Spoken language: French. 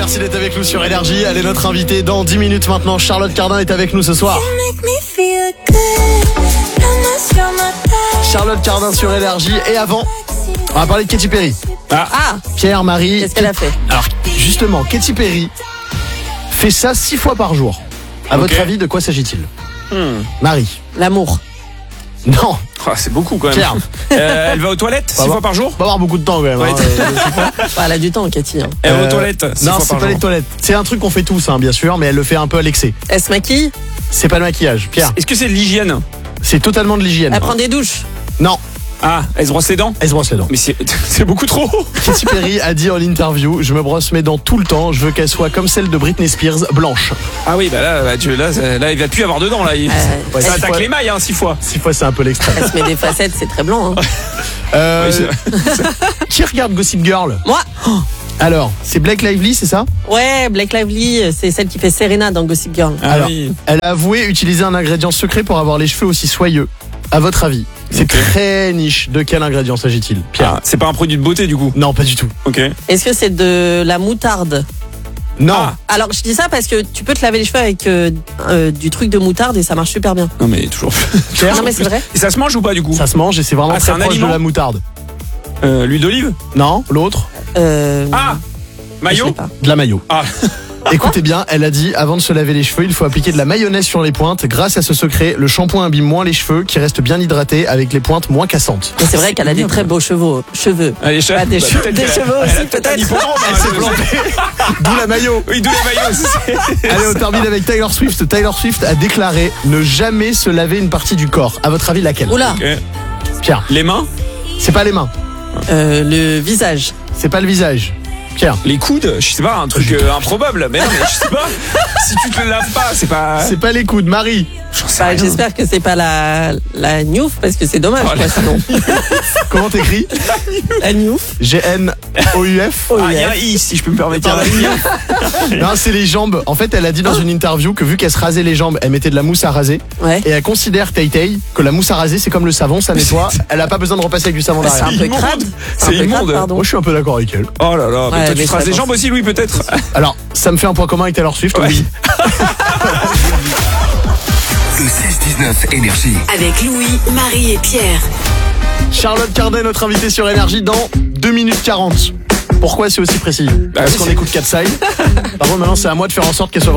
Merci d'être avec nous sur Énergie. Elle est notre invitée dans 10 minutes maintenant. Charlotte Cardin est avec nous ce soir. Charlotte Cardin sur Énergie. Et avant, on va parler de Katy Perry. Pierre, Marie. Qu'est-ce qu'elle a fait? Alors, justement, Katy Perry fait ça 6 fois par jour. À votre avis, de quoi s'agit-il? Marie. L'amour. Non. Oh, c'est beaucoup quand même. Pierre. Elle va aux toilettes 6 fois par jour? On va avoir beaucoup de temps quand même. Ouais. Elle a du temps, Katy. Hein. Elle va aux toilettes 6 Non, fois c'est par pas jour. les toilettes. C'est un truc qu'on fait tous, bien sûr, mais elle le fait un peu à l'excès. Elle se maquille. C'est pas le maquillage. Pierre. Est-ce que c'est de l'hygiène? C'est totalement de l'hygiène. Elle prend des douches. Non. Ah, elle se brosse les dents? Elle se brosse les dents. Mais c'est beaucoup trop. Katy Perry a dit en interview: je me brosse mes dents tout le temps, je veux qu'elle soit comme celle de Britney Spears, blanche. Ah oui, bah là, là, il va plus avoir de dents là. Ouais, Ça six attaque fois- les mailles 6 fois. 6 fois, c'est un peu l'extrême. Elle se met des facettes, c'est très blanc. Hein. Oui, c'est- Qui regarde Gossip Girl? Moi. Alors, c'est Blake Lively, c'est ça? Ouais, Blake Lively, c'est celle qui fait Serena dans Gossip Girl. Ah Alors, oui. elle a avoué utiliser un ingrédient secret pour avoir les cheveux aussi soyeux. À votre avis, c'est très niche. De quel ingrédient s'agit-il, Pierre? Ah, c'est pas un produit de beauté du coup. Non, pas du tout. Ok. Est-ce que c'est de la moutarde? Non. Ah. Alors, je dis ça parce que tu peux te laver les cheveux avec du truc de moutarde et ça marche super bien. Non mais toujours. Pierre, Non, mais c'est vrai. Et ça se mange ou pas du coup? ça se mange et c'est vraiment Ah, c'est très un proche aliment de la moutarde. L'huile d'olive? Non, l'autre, Ah, je maillot? sais pas. de la mayo. Ah. Écoutez bien, elle a dit: avant de se laver les cheveux, il faut appliquer de la mayonnaise sur les pointes. Grâce à ce secret, le shampoing abîme moins les cheveux, qui restent bien hydratés, avec les pointes moins cassantes. Mais c'est vrai qu'elle a des très beaux cheveux. Allez, Pas des cheveux, des cheveux aussi, peut-être. Elle s'est plantée. D'où la mayo. Oui, d'où les maillots. Allez, on termine avec Taylor Swift. Taylor Swift a déclaré ne jamais se laver une partie du corps. À votre avis, laquelle? Oula, Ok. Pierre. Les mains? C'est pas les mains. le visage. C'est pas le visage. Pierre. Les coudes? Je sais pas, un truc improbable. Mais non, mais je sais pas. Si tu te le laves pas, c'est pas. C'est pas les coudes. Marie. J'en sais Bah, rien. j'espère que c'est pas la Niouf parce que c'est dommage. Oh, Quoi, sinon. Comment t'écris? La Niouf. G-N-O-U-F. Ah, il y a un i, si je peux me permettre. Non, c'est les jambes. En fait, elle a dit dans une interview que vu qu'elle se rasait les jambes, elle mettait de la mousse à raser. Ouais. Et elle considère, Tay, que la mousse à raser, c'est comme le savon, ça nettoie. Elle a pas besoin de repasser avec du savon C'est derrière. un peu immonde. crade. C'est un peu immonde. crade, pardon. Moi, je suis un peu d'accord avec elle. Oh là là, mais Ouais, toi mais tu ça traces les pense. jambes aussi, Louis, peut-être? Alors, ça me fait un point commun avec Taylor Swift, Ouais. oui. Le 6-19 Énergie. Avec Louis, Marie et Pierre. Charlotte Cardin, notre invitée sur Énergie dans 2 minutes 40. Pourquoi c'est aussi précis? Parce oui, qu'on c'est- écoute 4 Side. Par contre, maintenant, c'est à moi de faire en sorte qu'elle soit